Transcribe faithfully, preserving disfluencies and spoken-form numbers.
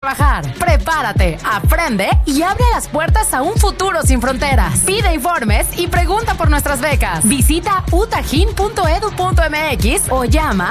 trabajar. Prepárate, aprende y abre las puertas a un futuro sin fronteras. Pide informes y pregunta por nuestras becas. Visita utahin punto edu punto mx o llama